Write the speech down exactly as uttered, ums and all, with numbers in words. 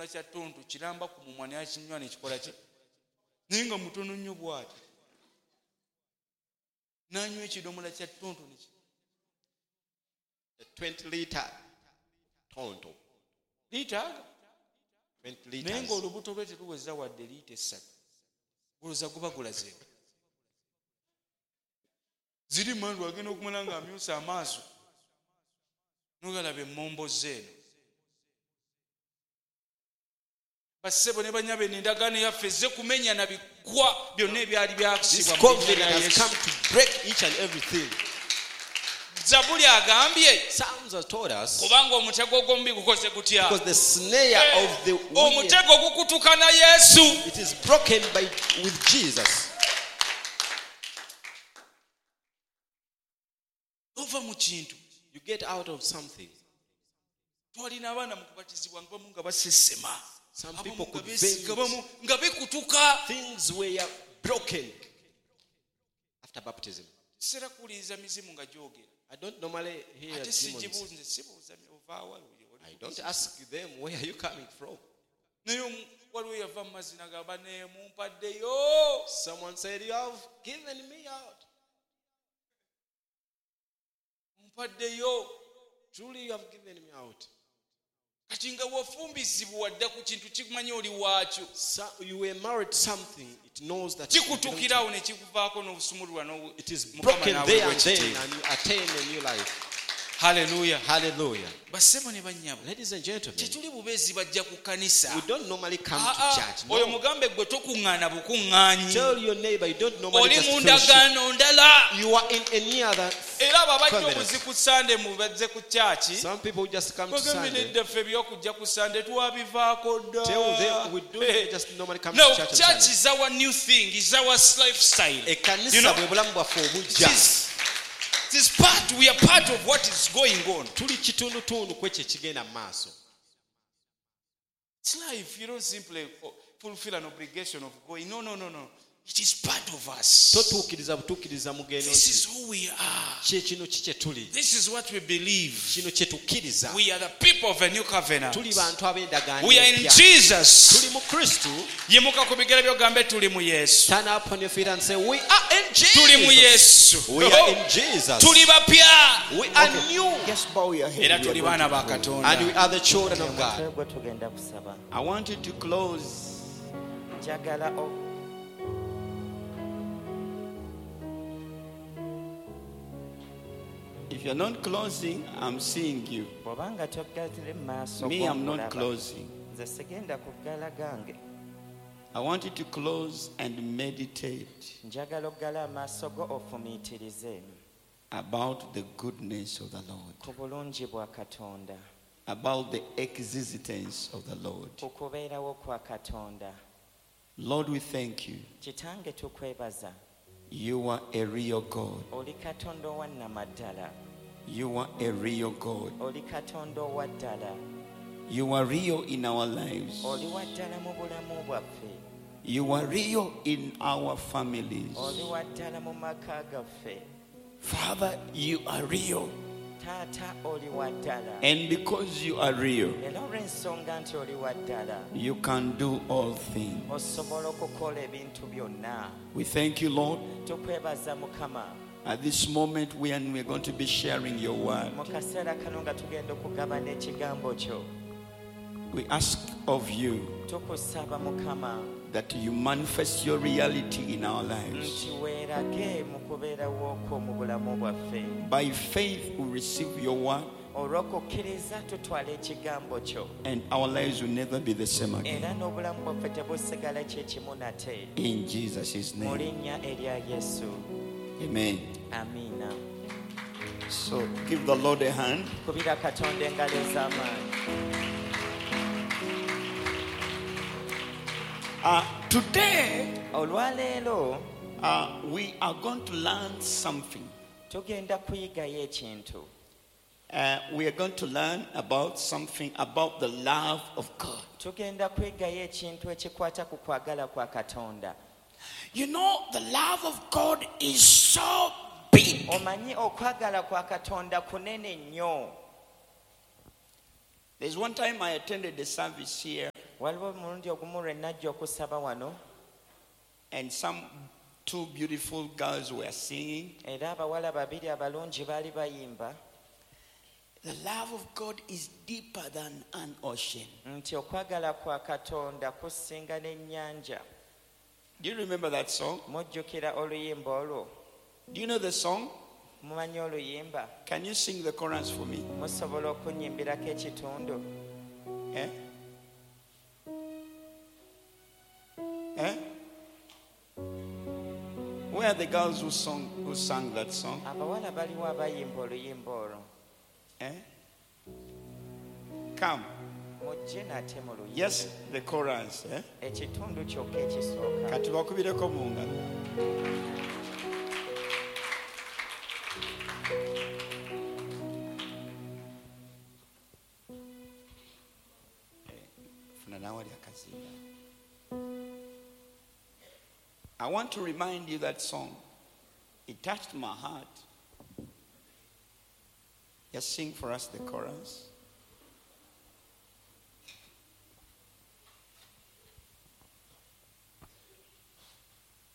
ekidomola kya ttonto kiramba ku mumwa naye akinywa ne kikola ki naye nga mutono nnyo bw'ati n'anywa ekidomola kya ttonto ne twenty litre tonto liitaaga twenty naye liters. ng'olubuto lwe teruweza wadde liita essatu guluza guba gulazeewo ziri mandu agenda okumala ng'amyusa amaaso nogalaba emmombo zeeno bassebo ne banyabo endagaano yaffe ezze kumenya na biggwa byonna ebyali This byakisibwa mu COVID linnya lya has Yesu. come to break each and everything. Zabuli agambye Psalms has told us kubanga omutego gw'omubi gukoze gutya because the snare of the wicked, omutego gukutuka na Yesu. it is broken by with Jesus. ova mu kintu You get out of something. twalina abaana mu kubatizibwa ngabamu nga basesema Some abamu people nga could beesiga, vent. abamu nga bikutuka. Things were broken after baptism. Sera kuwuliriza mizimu nga gyogera I don't normally hear ate demons. sigibuuze sibuuza ovaawa I don't ask them, where are you coming from? naye omu- waliwo yava mu mazzi nagamba ne mumpaddeyo. Someone said, you have given me out. mumpaddeyo Truly you have given me out. kati nga wafumbizibwa wadda ku kintu kikumanya oli waakyo So you were married to something, it knows that you belong to kikutukirawo ne kikuvaako n'obusumululwa n'obu- it is Mukama broken n'aweebwa there and then, ekitiibwa. and you attain a new life. Haleluya. Hallelujah. bassebo ne bannyabo Ladies and gentlemen, tetuli bubeezi bajja ku kkanisa. we don't normally come Ah, to ah, church. oyo No. mugambe gwe tokuŋŋaana bukuŋŋaanyi. Tell your neighbor you don't normally oli just mu fellowship. ndagaano ndala. You are in any other. era abo abajja Covenant. obuzi ku sande mu bazze ku kyaki Some people just come to bagambe Sunday. neddaffe ebyokujja ku sande twabivaako dda. Tell them we don't Eh, just normally come no, to church on church Sunday. is our new thing, is our lifestyle. You Ekkanisa know, bwe bulamu bwaffe it obujja. is, it is part, we are part of what is going on. Tuli kitundutundu ku ekyo ekigenda mu maaso. It's life, you don't simply fulfill an obligation of going. No, no, no, no. It is part of us. Totuukiriza butuukiriza mugendo This nti is who we are. kye kino ki kye tuli. This is what we believe. Kino kye tukkiriza. We are the people of a new covenant. Tuli bantu ab'endagaano We are in empya. Jesus. Tuli mu Kristo. Yimuka ku bigere by'ogambe tuli mu Yesu. Stand up on your feet and say, we are in Tuli mu Jesus. Yesu. We are in Jesus. Tuli bapya. We are new. Just bow your head. Era We are tuli going baana to ba pray. Katonda. And we are the children of God. Twebwe tugenda kusaba. I want you to close. Njagala o- If you're not closing, I'm seeing you. bw'obanga togatire mu maaso Me, I'm not g'omulaba. closing. Nze sigenda kuggala gange. I want you to close and meditate Njagala oggala amaaso go ofumiitirize about the goodness of the Lord, ku bulungi bwa Katonda, about the existence of the Lord. ku kubeerawo kwa Katonda. Lord, we thank you. Kitange tukwebaza. You are a real God. Oli Katonda owa nnamaddala. You are a real God. Oli Katonda owa ddala. You are real in our lives. Oli wa ddala mu bulamu bwaffe. You are real in our families. Oli wa ddala mu maka gaffe. Father, you are real. Taata oli wa ddala. And because you are real, Era olw'ensonga nti oli wa ddala, you can do all things. osobola okukola ebintu byonna. We thank you, Lord. Tukwebaza Mukama. At this moment when we're going to be sharing your word, Mu kaseera kano nga tugenda okugabana ekigambo kyo, we ask of you tukusaba Mukama that you manifest your reality in our lives. nti weerage mu kubeerawo kwo mu bulamu bwaffe. By faith, we receive your word, Olw'okukkiriza tutwala ekigambo kyo, and our lives will never be the same era again. n'obulamu bwaffe tebusigala kyekimu nate. In Jesus' Mu name, linnya erya Yesu. amen. Amiina. So give the Lord a hand. Kubira Katonda engalo ez'amaanyi. Uh, today, Olwaleero uh, we are going to learn something. tugenda kuyigayo ekintu. Uh, we are going to learn about something about the love of God. Tugenda kwigayo ekintu ekikwata ku kwagala kwa Katonda. You know, the love of God is so big. Omanyi okwagala kwa Katonda kunene nnyo. There's one time I attended a service here, waliwo omulundi ogumu lwe najja okusaba wano and some two beautiful girls were singing. era abawala babiri abalungi baali bayimba The love of God is deeper than an ocean. nti okwagala kwa katonda kusinga n'ennyanja. Do you remember that song? Mujjukira oluyimba olwo? Do you know the song? Mumanyi oluyimba? Can you sing the chorus for me? Musobola okunnyimbirako ekitundu? Eh? Eh? Where are the girls who sung who sang that song? Abawala baliwo abayimba oluyimba olwo? Eh? Come. Mujje nate mu luyimba. Yes, the chorus. Eh? Ekitundu kyokka ekisooka. Kati bakubireko mu ngalo. Funa nawe ali akazinga. I want to remind you that song. It touched my heart. Just sing for us the chorus.